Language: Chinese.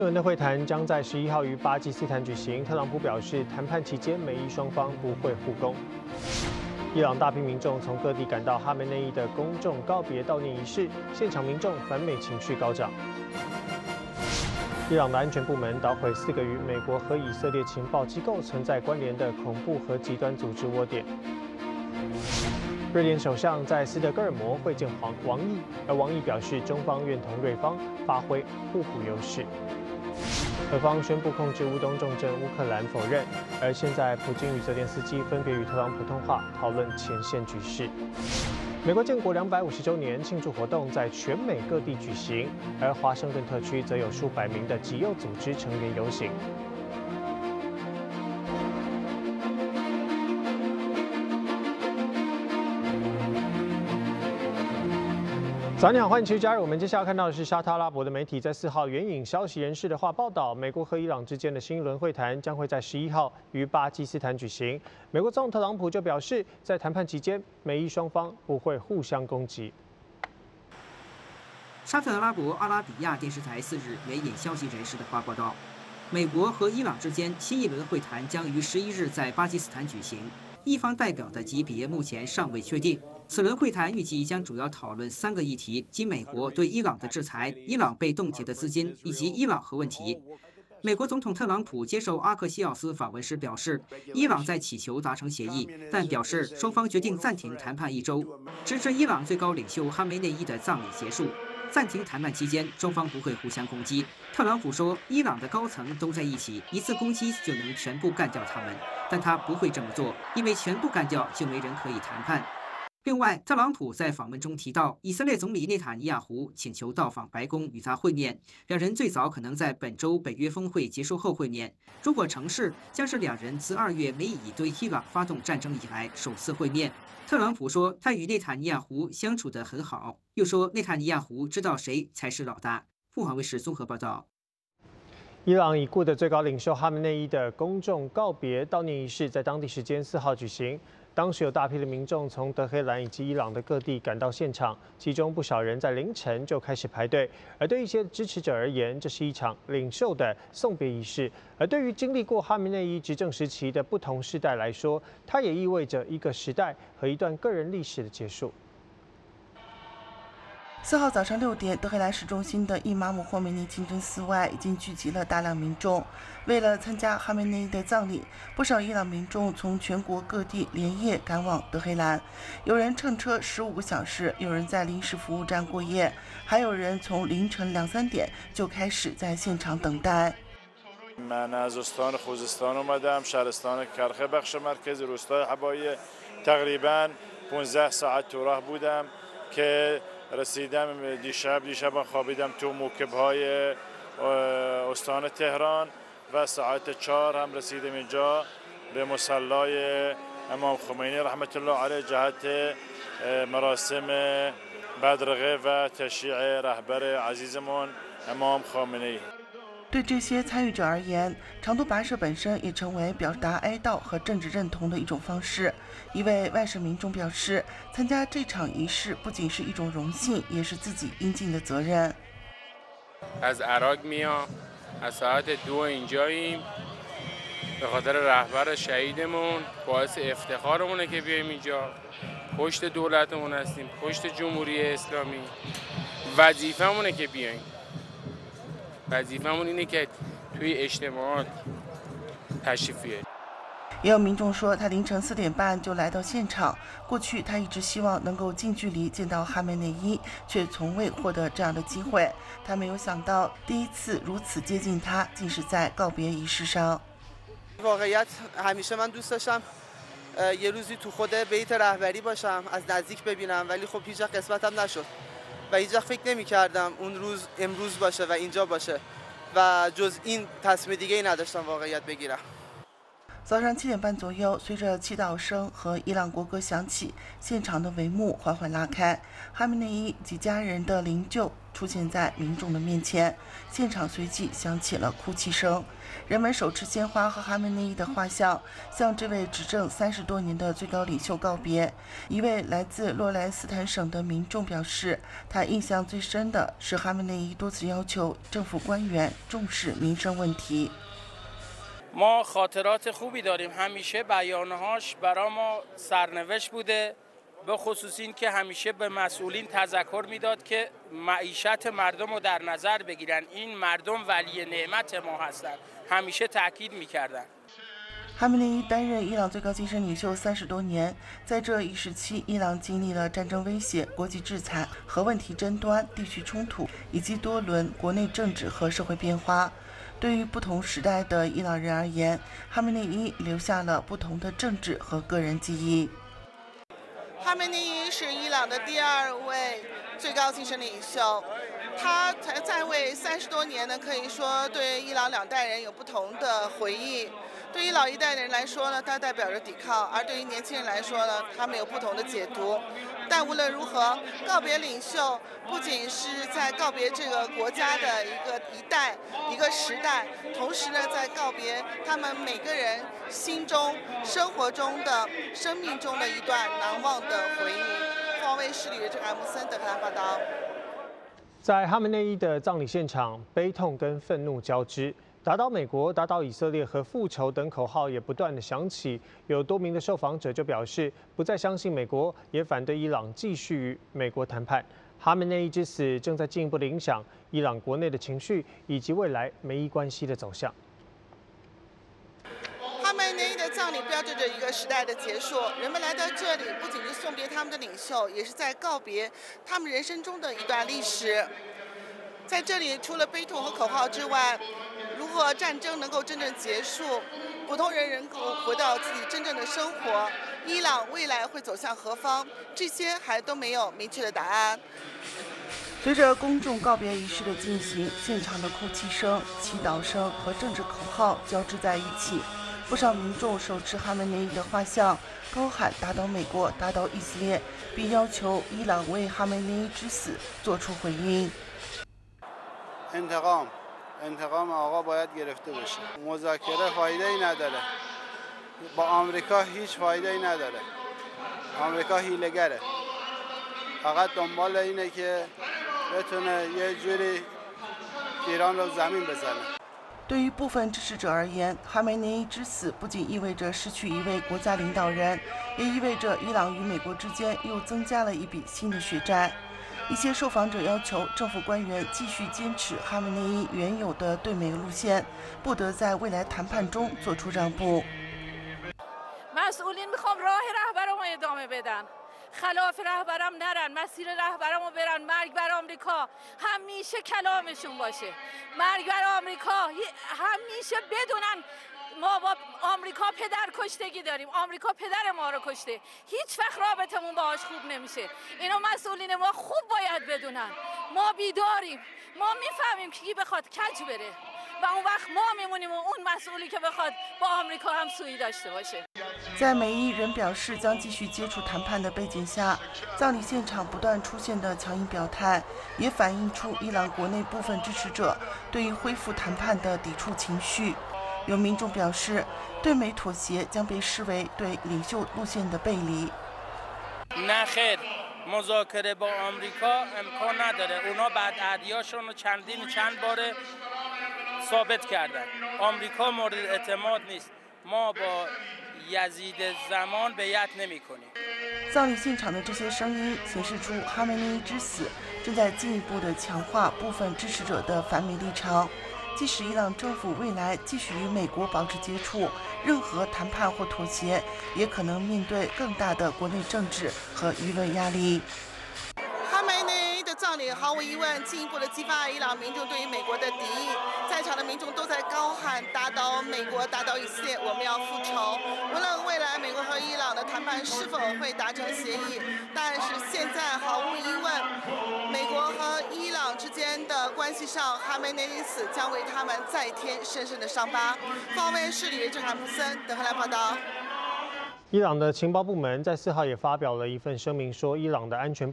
伦的会谈将在11号于巴基斯坦举行。特朗普表示，谈判期间美伊双方不会互攻。伊朗大批民众从各地赶到哈梅内伊的公众告别悼念仪式，现场民众反美情绪高涨。伊朗的安全部门捣毁4个与美国和以色列情报机构存在关联的恐怖和极端组织窝点。瑞典首相在斯德哥尔摩会见王毅，而王毅表示，中方愿同瑞方发挥互补优势。俄方宣布控制乌东重镇，乌克兰否认。而现在，普京与泽连斯基分别与特朗普通话，讨论前线局势。美国建国250周年庆祝活动在全美各地举行，而华盛顿特区则有数百名的极右组织成员游行。早上好，欢迎持续加入我们。接下来看到的是沙特阿拉伯的媒体在4号援引消息人士的话报道，美国和伊朗之间的新一轮会谈将会在11号于巴基斯坦举行。美国总统特朗普就表示，在谈判期间，美伊双方不会互相攻击。 沙特阿拉伯阿拉比亚电视台4日援引消息人士的话报道，美国和伊朗之间新一轮会谈将于11日在巴基斯坦举行，伊方代表的级别目前尚未确定。此轮会谈预计将主要讨论3个议题，即美国对伊朗的制裁、伊朗被冻结的资金以及伊朗核问题。美国总统特朗普接受阿克西奥斯访问时表示，伊朗在祈求达成协议，但表示双方决定暂停谈判1周，支持伊朗最高领袖哈梅内伊的葬礼结束。暂停谈判期间，双方不会互相攻击。特朗普说，伊朗的高层都在一起，一次攻击就能全部干掉他们，但他不会这么做，因为全部干掉就没人可以谈判。另外，特朗普在访问中提到，以色列总理内塔尼亚胡请求到访白宫与他会面，两人最早可能在本周北约峰会结束后会面。如果成事，将是两人自2月美以对伊朗发动战争以来首次会面。特朗普说，他与内塔尼亚胡相处得很好，又说内塔尼亚胡知道谁才是老大。凤凰卫视综合报道。 伊朗已故的最高领袖哈梅内伊的公众告别悼念仪式在当地时间4号举行。当时有大批的民众从德黑兰以及伊朗的各地赶到现场，其中不少人在凌晨就开始排队。而对一些支持者而言，这是一场领袖的送别仪式；而对于经历过哈梅内伊执政时期的不同世代来说，它也意味着一个时代和一段个人历史的结束。 4号早上6点，德黑兰市中心的伊玛目霍梅尼清真寺外已经聚集了大量民众。为了参加哈梅内伊的葬礼，不少伊朗民众从全国各地连夜赶往德黑兰，有人乘车15个小时，有人在临时服务站过夜，还有人从凌晨2、3点就开始在现场等待。 من از استان خوزستان اومدم، شهرستان کرخه بخش مرکزی روستای حبایی تقریبا 15 ساعت تو راه بودم که رسیدم دیشب خوابیدم تو موکب‌های استان تهران و ساعت 4 هم رسیدم اینجا به مصلای امام خمینی رحمت الله علیه جهت مراسم بدرقه و تشییع رهبر عزیزمون امام خامنه‌ای。 对这些参与者而言，长途跋涉本身也成为表达哀悼和政治认同的一种方式。一位外省民众表示，参加这场仪式不仅是一种荣幸，也是自己应尽的责任。 از عراق میام، از ساعت 2 اینجاییم. به خاطر رهبر شهیدمون باعث افتخارمونه که بیایم اینجا. پشت دولتمون هستیم، پشت جمهوری اسلامی. وظیفمونه که بیایم. وظیفمون اینه که توی اجتماعات تشریف بیاریم。 也有民众说，他凌晨4点半就来到现场。过去他一直希望能够近距离见到哈梅内伊，却从未获得这样的机会。他没有想到，第一次如此接近他，竟是在告别仪式上。 واقعیت همیشه من دوست داشتم یه روزی تو خود بیت رهبری باشم، از نزدیک ببینم، ولی خب هیچ وقت قسمتم نشد و هیچ وقت فکر نمی‌کردم اون روز امروز باشه و اینجا باشه و جز این تصمیم دیگه ای نداشتم واقعیت بگیرم. 早上7点半左右，随着祈祷声和伊朗国歌响起，现场的帷幕缓缓拉开，哈梅内伊及家人的灵柩出现在民众的面前，现场随即响起了哭泣声。人们手持鲜花和哈梅内伊的画像，向这位执政30多年的最高领袖告别。一位来自洛莱斯坦省的民众表示，他印象最深的是哈梅内伊多次要求政府官员重视民生问题。 ما خاطرات خوبی داریم همیشه بیانهاش برای ما سرنوشت بوده به خصوص این که همیشه به مسئولین تذکر میداد که معیشت مردم رو در نظر بگیرن این مردم ولی نعمت ما هستند همیشه تاکید میکردن 哈梅内伊担任伊朗最高精神领袖30多年，在这一时期，伊朗经历了战争威胁、国际制裁、核问题争端、地区冲突以及多轮国内政治和社会变化。对于不同时代的伊朗人而言，哈梅内伊留下了不同的政治和个人记忆。 哈梅内伊是伊朗的第2位最高精神领袖，他在位30多年呢，可以说对伊朗2代人有不同的回忆。对于老一代的人来说呢，它代表着抵抗；而对于年轻人来说呢，他们有不同的解读。但无论如何，告别领袖不仅是在告别这个国家的一代、一个时代，同时呢，在告别他们每个人心中、生活中的、生命中的一段难忘的回忆。凤凰卫视李瑞珍、艾姆森德克兰报道。 在哈梅内伊的葬礼现场，悲痛跟愤怒交织。打倒美国、打倒以色列和复仇等口号也不断的响起，有多名的受访者就表示不再相信美国，也反对伊朗继续与美国谈判。哈梅内伊之死正在进一步的影响伊朗国内的情绪以及未来美伊关系的走向。 哈梅内伊的葬礼标志着一个时代的结束，人们来到这里不仅是送别他们的领袖，也是在告别他们人生中的一段历史。在这里，除了悲痛和口号之外，如何战争能够真正结束，普通人能够回到自己真正的生活，伊朗未来会走向何方，这些还都没有明确的答案。 随着公众告别仪式的进行，现场的哭泣声、祈祷声和政治口号交织在一起。不少民众手持哈梅内伊的画像，高喊打倒美国、打倒以色列，并要求伊朗为哈梅内伊之死做出回应。 انتقام آقا باید گرفته بشه. مذاکره فایده‌ای نداره. با آمریکا هیچ فایده‌ای نداره. آمریکا هیله‌گره. فقط دنبال اینه که بتونه یه جوری ایران رو زمین بزنه. 对于部分支持者而言，哈梅内伊之死不仅意味着失去一位国家领导人，也意味着伊朗与美国之间又增加了一笔新的血债。一些受访者要求政府官员继续坚持哈梅内伊原有的对美路线，不得在未来谈判中做出让步。 خلاف رهبرم نرن مسیر رهبرمو برن مرگ بر آمریکا همیشه کلامشون باشه مرگ بر آمریکا همیشه بدونن ما با آمریکا پدر کشتگی داریم آمریکا پدر ما رو کشته هیچ وقت رابطمون باهاش خوب نمیشه اینو مسئولین ما خوب باید بدونن ما بیداریم ما میفهمیم کی بخواد کج بره و اون وقت ما میمونیم و اون مسئولی که بخواد با آمریکا هم سویی داشته باشه 在美伊仍表示将继续接触谈判的背景下，葬礼现场不断出现的强硬表态，也反映出伊朗国内部分支持者对于恢复谈判的抵触情绪。有民众表示，对美妥协将被视为对领袖路线的背离。 مذاکره با آمریکا امکان نداره. اونا بعد عهدیاشون رو چند بار ثابت کردن. آمریکا مورد اعتماد نیست. ما با یزید زمان بیعت نمی‌کنیم. 葬礼现场的这些声音显示出哈梅内伊之死正在进一步的强化部分支持者的反美立场。即使伊朗政府未来继续与美国保持接触，任何谈判或妥协也可能面对更大的国内政治和舆论压力。 哈梅内伊的葬礼毫无疑问进一步的激发伊朗民众对于美国的敌意，在场的民众都在高喊打倒美国、打倒以色列，我们要复仇。无论未来美国和伊朗的谈判是否会达成协议。但是现在毫无疑问，美国和伊朗之间的关系上，哈梅内伊死将为他们再添深深的伤疤。方卫视里郑海姆森德黑兰报道。 伊朗的情报部门在4号也发表了一份声明，说伊朗的安全